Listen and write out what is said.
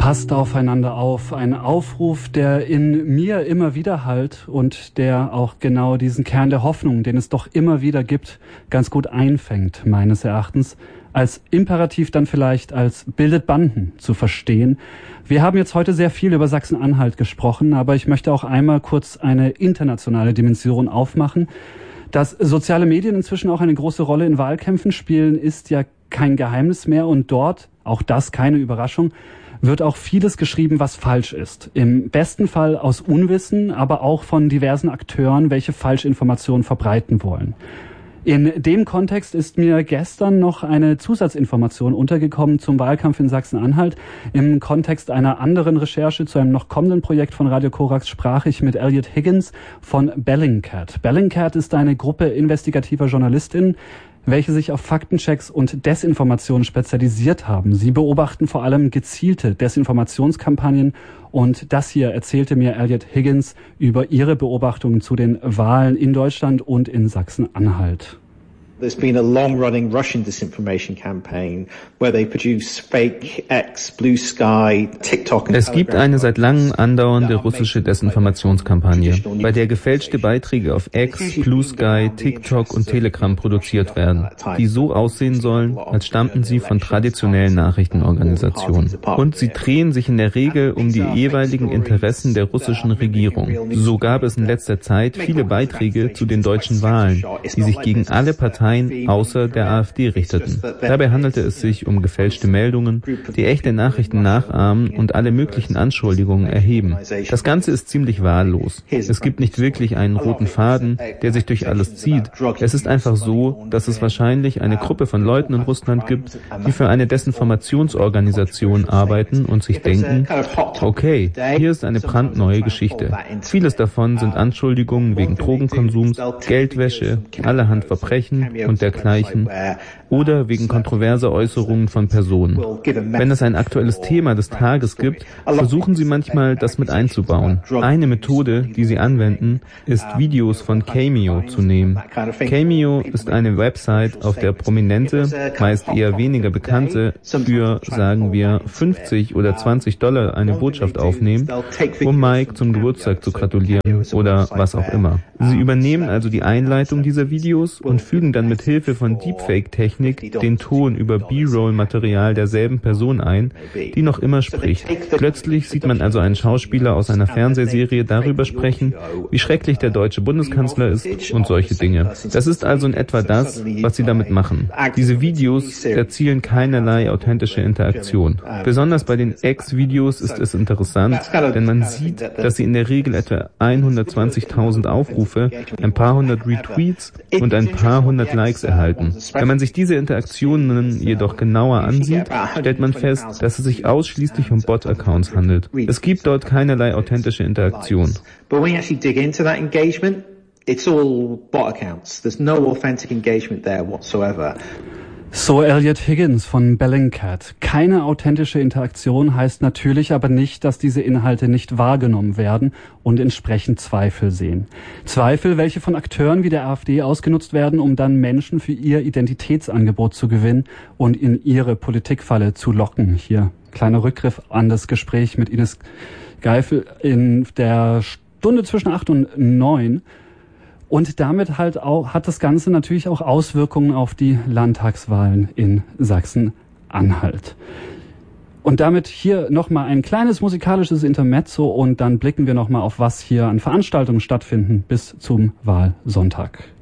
Passt aufeinander auf. Ein Aufruf, der in mir immer wieder hallt und der auch genau diesen Kern der Hoffnung, den es doch immer wieder gibt, ganz gut einfängt, meines Erachtens. Als Imperativ dann vielleicht als bildet Banden zu verstehen. Wir haben jetzt heute sehr viel über Sachsen-Anhalt gesprochen, aber ich möchte auch einmal kurz eine internationale Dimension aufmachen. Dass soziale Medien inzwischen auch eine große Rolle in Wahlkämpfen spielen, ist ja kein Geheimnis mehr und dort, auch das keine Überraschung, wird auch vieles geschrieben, was falsch ist. Im besten Fall aus Unwissen, aber auch von diversen Akteuren, welche Falschinformationen verbreiten wollen. In dem Kontext ist mir gestern noch eine Zusatzinformation untergekommen zum Wahlkampf in Sachsen-Anhalt. Im Kontext einer anderen Recherche zu einem noch kommenden Projekt von Radio Korax sprach ich mit Elliot Higgins von Bellingcat. Bellingcat ist eine Gruppe investigativer JournalistInnen, welche sich auf Faktenchecks und Desinformation spezialisiert haben. Sie beobachten vor allem gezielte Desinformationskampagnen und das hier erzählte mir Elliot Higgins über ihre Beobachtungen zu den Wahlen in Deutschland und in Sachsen-Anhalt. There's been a long-running Russian disinformation campaign where they produce fake X, Blue Sky, TikTok and Es gibt eine seit langem andauernde russische Desinformationskampagne, bei der gefälschte Beiträge auf X, Blue Sky, TikTok und Telegram produziert werden, die so aussehen sollen, als stammten sie von traditionellen Nachrichtenorganisationen. Und sie drehen sich in der Regel um die jeweiligen Interessen der russischen Regierung. So gab es in letzter Zeit viele Beiträge zu den deutschen Wahlen, die sich gegen alle Parteien außer der AfD richteten. Dabei handelte es sich um gefälschte Meldungen, die echte Nachrichten nachahmen und alle möglichen Anschuldigungen erheben. Das Ganze ist ziemlich wahllos. Es gibt nicht wirklich einen roten Faden, der sich durch alles zieht. Es ist einfach so, dass es wahrscheinlich eine Gruppe von Leuten in Russland gibt, die für eine Desinformationsorganisation arbeiten und sich denken, okay, hier ist eine brandneue Geschichte. Vieles davon sind Anschuldigungen wegen Drogenkonsums, Geldwäsche, allerhand Verbrechen und dergleichen oder wegen kontroverser Äußerungen von Personen. Wenn es ein aktuelles Thema des Tages gibt, versuchen sie manchmal, das mit einzubauen. Eine Methode, die sie anwenden, ist Videos von Cameo zu nehmen. Cameo ist eine Website, auf der Prominente, meist eher weniger Bekannte, für, sagen wir, 50 oder $20 eine Botschaft aufnehmen, um Mike zum Geburtstag zu gratulieren oder was auch immer. Sie übernehmen also die Einleitung dieser Videos und fügen dann mit Hilfe von Deepfake-Technik den Ton über B-Roll-Material derselben Person ein, die noch immer spricht. Plötzlich sieht man also einen Schauspieler aus einer Fernsehserie darüber sprechen, wie schrecklich der deutsche Bundeskanzler ist und solche Dinge. Das ist also in etwa das, was sie damit machen. Diese Videos erzielen keinerlei authentische Interaktion. Besonders bei den X-Videos ist es interessant, denn man sieht, dass sie in der Regel etwa 120.000 Aufrufe, ein paar hundert Retweets und ein paar hundert Likes erhalten. Wenn man sich diese Interaktionen jedoch genauer ansieht, stellt man fest, dass es sich ausschließlich um Bot-Accounts handelt. Es gibt dort keinerlei authentische Interaktion. It's all bot accounts. There's no authentic engagement there whatsoever. So Elliot Higgins von Bellingcat. Keine authentische Interaktion heißt natürlich aber nicht, dass diese Inhalte nicht wahrgenommen werden und entsprechend Zweifel sehen. Zweifel, welche von Akteuren wie der AfD ausgenutzt werden, um dann Menschen für ihr Identitätsangebot zu gewinnen und in ihre Politikfalle zu locken. Hier kleiner Rückgriff an das Gespräch mit Ines Geifel in der Stunde zwischen 8 und 9. Und damit halt auch, hat das Ganze natürlich auch Auswirkungen auf die Landtagswahlen in Sachsen-Anhalt. Und damit hier nochmal ein kleines musikalisches Intermezzo und dann blicken wir nochmal auf was hier an Veranstaltungen stattfinden bis zum Wahlsonntag.